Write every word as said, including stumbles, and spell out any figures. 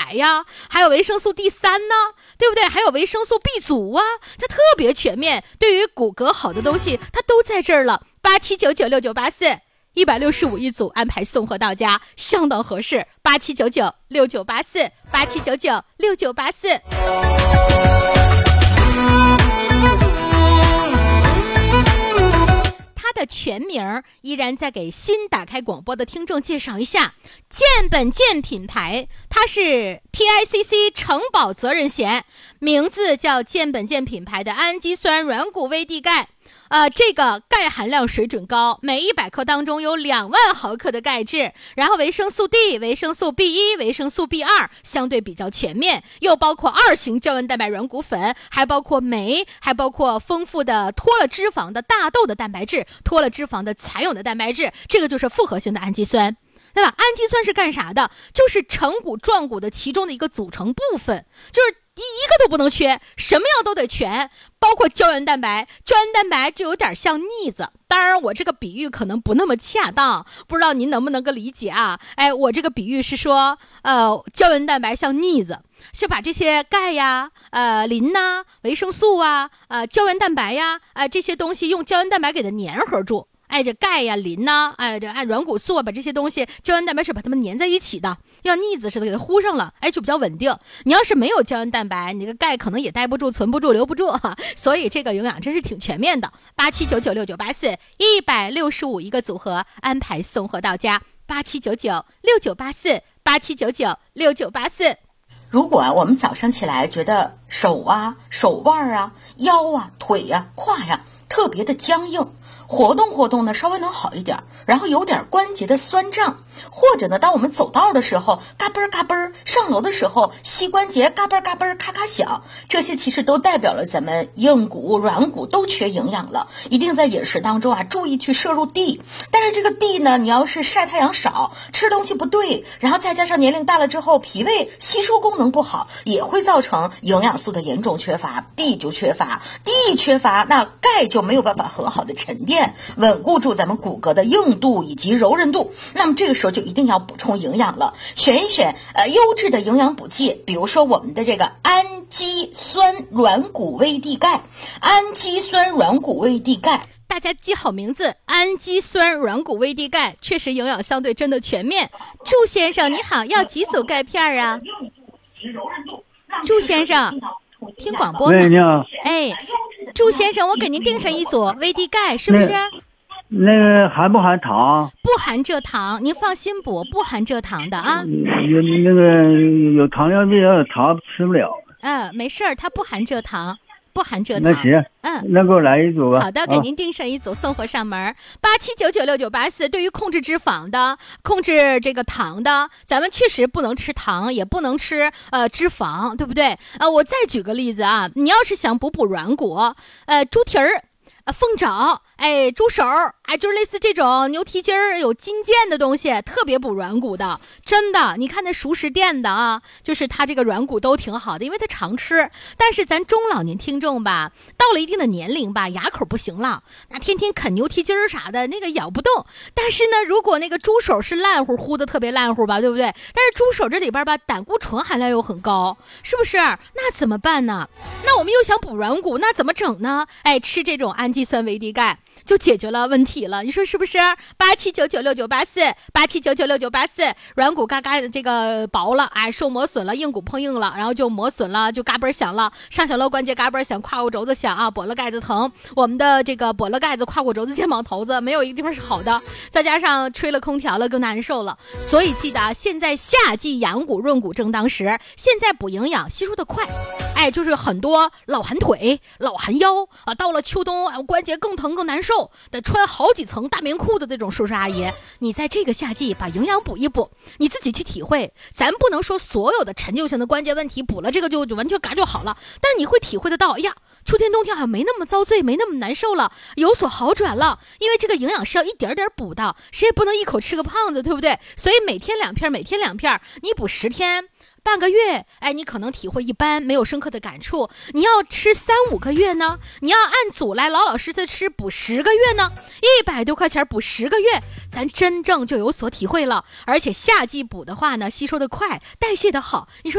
海呀，还有维生素 D 三 呢，对不对？还有维生素 B 族啊，它特别全面，对于骨骼好的东西它都在这儿了。八七九九六九八四，一百六十五一组，安排送货到家，相当合适。八七九九六九八四，八七九九六九八四。它的全名依然在给新打开广播的听众介绍一下，健本健品牌，它是 P I C C 承保责任险，名字叫健本健品牌的氨基酸软骨微地钙。呃，这个钙含量水准高，每一百克当中有两万毫克的钙质，然后维生素 D、维生素 B 一、维生素 B 二相对比较全面，又包括二型胶原蛋白软骨粉，还包括酶，还包括丰富的脱了脂肪的大豆的蛋白质，脱了脂肪的蚕蛹的蛋白质，这个就是复合性的氨基酸。对吧？氨基酸是干啥的？就是成骨壮骨的其中的一个组成部分，就是一一个都不能缺，什么样都得全，包括胶原蛋白。胶原蛋白就有点像腻子，当然我这个比喻可能不那么恰当，不知道您能不能够理解啊？哎，我这个比喻是说，呃，胶原蛋白像腻子，是把这些钙呀、呃磷呐、维生素啊、呃胶原蛋白呀、呃这些东西用胶原蛋白给它粘合住。哎，这钙呀、磷呐，哎，这按软骨素啊，把这些东西胶原蛋白是把它们粘在一起的，要腻子似的给它糊上了，哎，就比较稳定。你要是没有胶原蛋白，你这个钙可能也待不住、存不住、留不住哈。所以这个营养真是挺全面的。八七九九六九八四，一百六十五一个组合，安排送货到家。八七九九六九八四，八七九九六九八四。 如果啊，我们早上起来觉得手啊、手腕啊、腰啊、腿呀、啊、胯呀、啊、特别的僵硬。活动活动呢稍微能好一点，然后有点关节的酸胀，或者呢当我们走道的时候嘎嘣嘎嘣，上楼的时候膝关节嘎嘣嘎嘣咔咔响，这些其实都代表了咱们硬骨软骨都缺营养了，一定在饮食当中啊注意去摄入 D。 但是这个 D 呢，你要是晒太阳少，吃东西不对，然后再加上年龄大了之后脾胃吸收功能不好，也会造成营养素的严重缺乏， D 就缺乏， D 缺乏，那钙就没有办法很好的沉淀，稳固住咱们骨骼的硬度以及柔韧度。那么这个时候就一定要补充营养了，选一选呃优质的营养补剂，比如说我们的这个氨基酸软骨微地钙，氨基酸软骨微地钙。 大家记好名字，氨基酸软骨微地钙，确实营养相对真的全面。祝先生你好，要几组钙片啊？祝先生听广播呢。 喂，你好。 哎，祝先生，我给您订上一组微地钙，是不是？ 那, 那个含不含糖？ 不含蔗糖，您放心补，不含蔗糖的啊。 有那个有糖尿病，要有糖吃不了。 嗯，没事儿，它不含蔗糖。不含蔗糖。 那行， 嗯， 那给我来一组吧。 好的，给您订上一组，送货上门。八七九九六九八四。对于控制脂肪的、控制这个糖的，咱们确实不能吃糖，也不能吃呃脂肪，对不对？呃，我再举个例子啊，你要是想补补软骨，呃，猪蹄儿。呃，凤爪，哎，猪手，哎，就是类似这种牛蹄筋儿有筋腱的东西，特别补软骨的，真的。你看那熟食店的啊，就是它这个软骨都挺好的，因为它常吃。但是咱中老年听众吧，到了一定的年龄吧，牙口不行了，那天天啃牛蹄筋儿啥的，那个咬不动。但是呢，如果那个猪手是烂乎乎的，特别烂乎吧，对不对？但是猪手这里边吧，胆固醇含量又很高，是不是？那怎么办呢？那我们又想补软骨，那怎么整呢？哎，吃这种氨基酸维 D 钙就解决了问题了，你说是不是？八七九九六九八四，八七九九六九八四。软骨嘎嘎这个薄了，哎，受磨损了，硬骨碰硬了，然后就磨损了，就嘎嘣响了，上小肋关节嘎嘣响，胯骨轴子响啊，跛了盖子疼。我们的这个跛了盖子、胯骨轴子、肩膀头子，没有一个地方是好的，再加上吹了空调了，更难受了。所以记得啊，现在夏季养骨润骨正当时，现在补营养吸收的快。哎，就是很多老寒腿、老寒腰啊，到了秋冬啊，关节更疼更难受，得穿好几层大棉裤的这种叔叔阿姨，你在这个夏季把营养补一补，你自己去体会。咱不能说所有的陈旧性的关节问题补了这个就就完全嘎就好了，但是你会体会得到，哎呀，秋天冬天好像没那么遭罪，没那么难受了，有所好转了。因为这个营养是要一点点补的，谁也不能一口吃个胖子，对不对？所以每天两片，每天两片，你补十天。半个月，哎，你可能体会一般，没有深刻的感触。你要吃三五个月呢？你要按组来老老实实吃补十个月呢？一百多块钱补十个月，咱真正就有所体会了。而且夏季补的话呢，吸收的快，代谢的好。你说